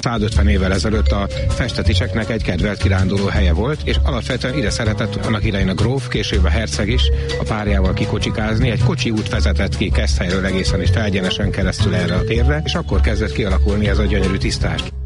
150 évvel ezelőtt a Festetiseknek egy kedvelt kiránduló helye volt, és alapvetően ide szeretett annak idején a gróf, később a herceg is a párjával kikocsikázni. Egy kocsi út vezetett ki Keszthelyről egészen és felgyenesen keresztül erre a térre, és akkor kezdett kialakulni ez a gyönyörű tisztás.